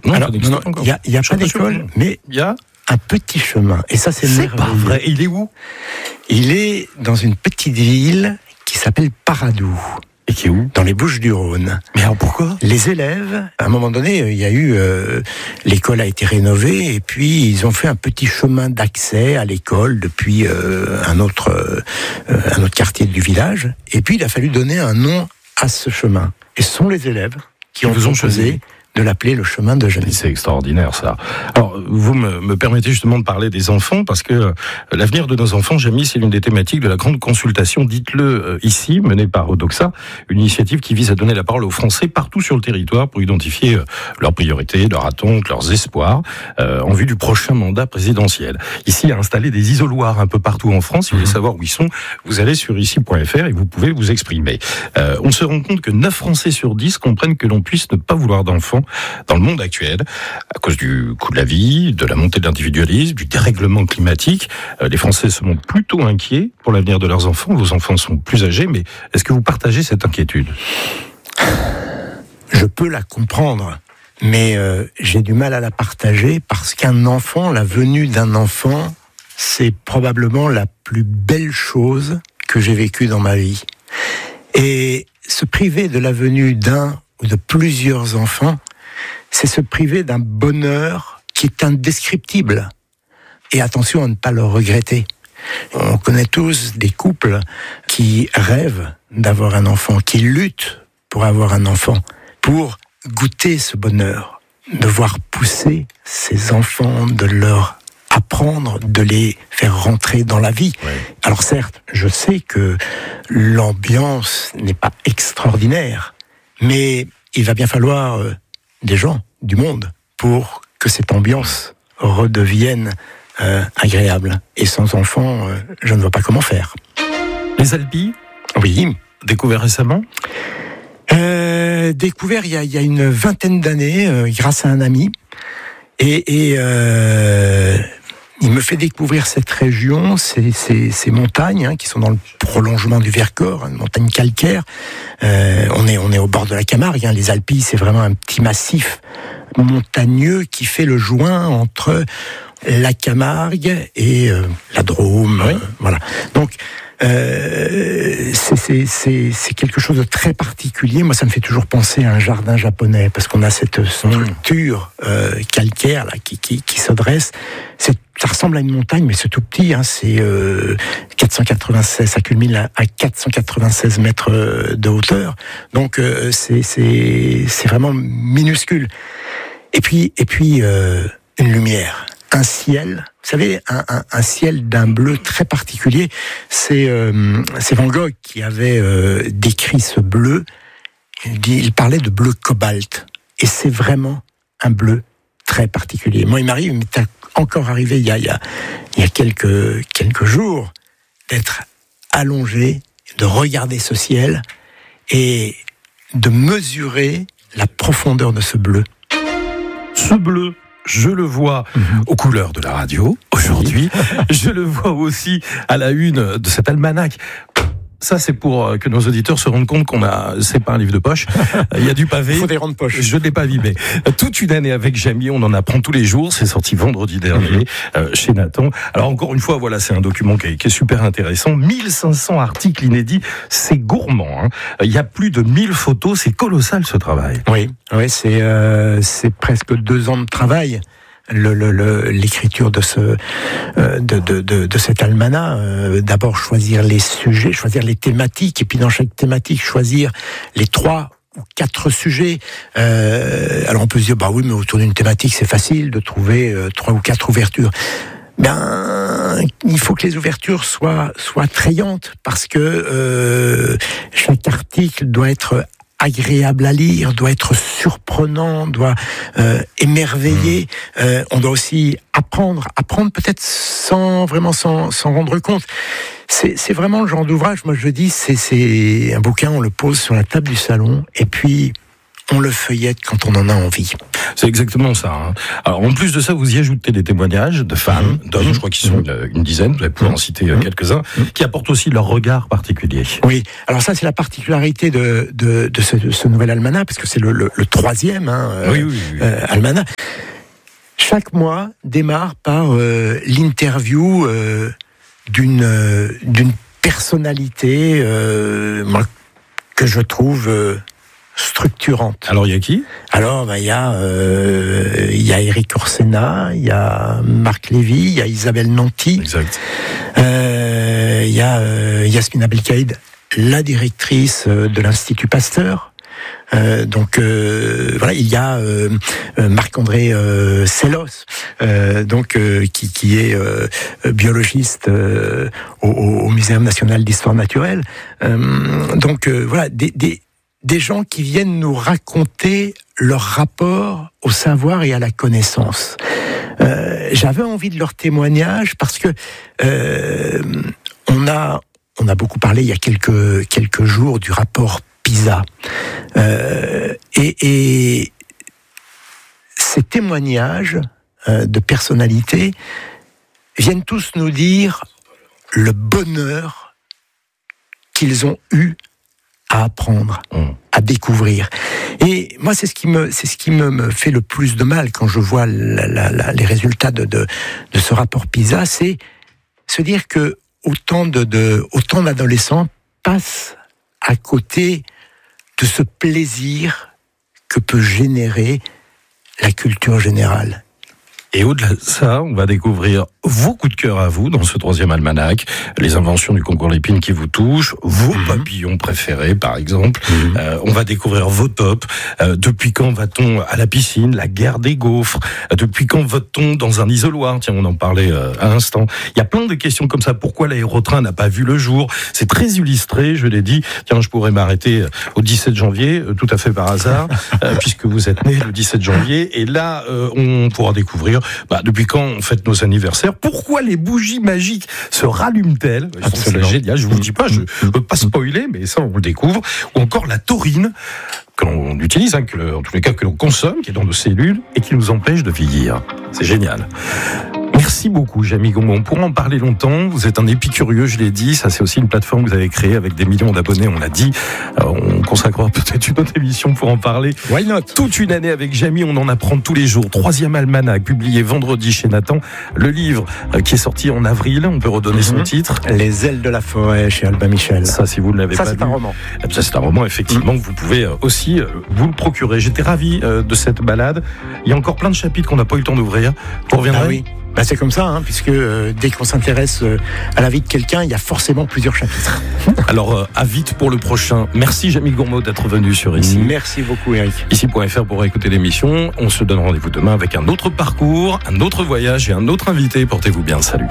Non, Alors, il n'y a pas d'école, mais il y a un petit chemin. Et ça, c'est merveilleux. Pas vrai. Il est où ? Il est dans une petite ville qui s'appelle Paradou. Et qui est où ? Dans les Bouches-du-Rhône. Mais alors pourquoi ? Les élèves, à un moment donné, il y a eu l'école a été rénovée et puis ils ont fait un petit chemin d'accès à l'école depuis un autre quartier du village. Et puis il a fallu donner un nom à ce chemin. Et ce sont les élèves qui ont proposé de l'appeler le chemin de Genève. C'est extraordinaire, ça. Alors, vous me permettez justement de parler des enfants, parce que l'avenir de nos enfants, Jamy, c'est l'une des thématiques de la grande consultation, dites-le ici, menée par Odoxa, une initiative qui vise à donner la parole aux Français partout sur le territoire pour identifier leurs priorités, leurs attentes, leurs espoirs, en vue du prochain mandat présidentiel. Ici, il y a installé des isoloirs un peu partout en France. Si vous voulez savoir où ils sont, vous allez sur ici.fr et vous pouvez vous exprimer. On se rend compte que 9 Français sur 10 comprennent que l'on puisse ne pas vouloir d'enfants dans le monde actuel, à cause du coût de la vie, de la montée de l'individualisme, du dérèglement climatique. Les Français se montrent plutôt inquiets pour l'avenir de leurs enfants. Vos enfants sont plus âgés, mais est-ce que vous partagez cette inquiétude ? Je peux la comprendre, mais j'ai du mal à la partager parce qu'un enfant, la venue d'un enfant, c'est probablement la plus belle chose que j'ai vécue dans ma vie. Et se priver de la venue d'un ou de plusieurs enfants, c'est se priver d'un bonheur qui est indescriptible. Et attention à ne pas le regretter. On connaît tous des couples qui rêvent d'avoir un enfant, qui luttent pour avoir un enfant, pour goûter ce bonheur, de voir pousser ces enfants, de leur apprendre, de les faire rentrer dans la vie. Ouais. Alors certes, je sais que l'ambiance n'est pas extraordinaire, mais il va bien falloir des gens, du monde, pour que cette ambiance redevienne agréable. Et sans enfants, je ne vois pas comment faire. Les Alpilles ? Oui. Découvert récemment ? Découvert il y a une vingtaine d'années, grâce à un ami. Et il me fait découvrir cette région, ces montagnes qui sont dans le prolongement du Vercors, une montagne calcaire. On est au bord de la Camargue. Les Alpilles, c'est vraiment un petit massif montagneux qui fait le joint entre la Camargue et la Drôme. Oui. Voilà. Donc c'est quelque chose de très particulier. Moi, ça me fait toujours penser à un jardin japonais parce qu'on a cette structure calcaire là qui se dresse. Ça ressemble à une montagne, mais c'est tout petit. C'est 496. Ça culmine à 496 mètres de hauteur. Donc c'est vraiment minuscule. Et puis une lumière. Un ciel, vous savez, un ciel d'un bleu très particulier. C'est Van Gogh qui avait décrit ce bleu. Il parlait de bleu cobalt. Et c'est vraiment un bleu très particulier. Moi, il m'arrive, il m'est encore arrivé il y a quelques jours, d'être allongé, de regarder ce ciel et de mesurer la profondeur de ce bleu. Ce bleu, je le vois aux couleurs de la radio aujourd'hui. Je le vois aussi à la une de cet almanach. Ça, c'est pour que nos auditeurs se rendent compte c'est pas un livre de poche. Il y a du pavé. Il faut des rangs de poche. Je ne l'ai pas vidé. Toute une année avec Jamy, on en apprend tous les jours. C'est sorti vendredi dernier chez Nathan. Alors encore une fois, voilà, c'est un document qui est super intéressant. 1500 articles inédits. C'est gourmand. Il y a plus de 1000 photos. C'est colossal ce travail. Oui, c'est presque 2 ans de travail. L'écriture de cet almanach, d'abord choisir les sujets, choisir les thématiques, et puis dans chaque thématique choisir les 3 ou 4 sujets. Alors on peut se dire oui, mais autour d'une thématique c'est facile de trouver 3 ou 4 ouvertures. Il faut que les ouvertures soient attrayantes parce que chaque article doit être agréable à lire, doit être surprenant, doit émerveiller. On doit aussi apprendre peut-être sans rendre compte. C'est vraiment le genre d'ouvrage. Moi, je dis, c'est un bouquin, on le pose sur la table du salon et puis on le feuillette quand on en a envie. C'est exactement ça. Hein. Alors en plus de ça, vous y ajoutez des témoignages de femmes, d'hommes, je crois qu'ils sont une dizaine, vous allez pouvoir en citer quelques-uns, qui apportent aussi leur regard particulier. Oui, alors ça c'est la particularité de ce nouvel almanach, parce que c'est le troisième almanach. Chaque mois démarre par l'interview d'une personnalité que je trouve structurante. Alors il y a qui ? Alors il y a Éric Orsena, il y a Marc Lévy, il y a Isabelle Nanty, exact. Il y a Yasmina Belkaïd, la directrice de l'Institut Pasteur. Voilà, il y a Marc-André Sellos, qui est biologiste au Muséum national d'histoire naturelle. Voilà, des gens qui viennent nous raconter leur rapport au savoir et à la connaissance. J'avais envie de leur témoignage parce que on a beaucoup parlé il y a quelques jours du rapport PISA. Et ces témoignages de personnalités viennent tous nous dire le bonheur qu'ils ont eu à apprendre, à découvrir. Et moi, c'est ce qui me fait le plus de mal quand je vois les résultats de ce rapport PISA, c'est se dire que autant d'adolescents passent à côté de ce plaisir que peut générer la culture générale. Et au-delà de ça, on va découvrir vos coups de cœur à vous dans ce troisième almanach, les inventions du concours Lépine qui vous touchent, vos papillons préférés par exemple. On va découvrir vos tops. Depuis quand va-t-on à la piscine, la guerre des gaufres? Depuis quand va-t-on dans un isoloir? Tiens, on en parlait à l'instant. Il y a plein de questions comme ça. Pourquoi l'aérotrain n'a pas vu le jour? C'est très illustré, je l'ai dit. Tiens, je pourrais m'arrêter au 17 janvier, tout à fait par hasard, puisque vous êtes né le 17 janvier. Et là, on pourra découvrir depuis quand on fête nos anniversaires. Pourquoi les bougies magiques se rallument-elles? C'est génial, je vous le dis pas, je ne veux pas spoiler, mais ça on le découvre. Ou encore la taurine, que l'on utilise, en tous les cas que l'on consomme, qui est dans nos cellules, et qui nous empêche de vieillir. C'est génial. Merci beaucoup, Jamie Gongon. On pourra en parler longtemps. Vous êtes un épicurieux, je l'ai dit. Ça, c'est aussi une plateforme que vous avez créée avec des millions d'abonnés, on l'a dit. On consacrera peut-être une autre émission pour en parler. Why not? Toute une année avec Jamie, on en apprend tous les jours. Troisième almanach, publié vendredi chez Nathan. Le livre qui est sorti en avril, on peut redonner son titre. Les ailes de la forêt chez Albin Michel. Ça, si vous ne l'avez pas lu. Ça, c'est un roman. Ça, c'est un roman, effectivement, que vous pouvez aussi vous le procurer. J'étais ravi de cette balade. Il y a encore plein de chapitres qu'on n'a pas eu le temps d'ouvrir. Vous reviendrez? Ah oui. C'est comme ça, puisque dès qu'on s'intéresse à la vie de quelqu'un, il y a forcément plusieurs chapitres. Alors, à vite pour le prochain. Merci Jamie Gourmaud d'être venu sur Ici. Merci beaucoup Eric. Ici.fr pour écouter l'émission. On se donne rendez-vous demain avec un autre parcours, un autre voyage et un autre invité. Portez-vous bien, salut.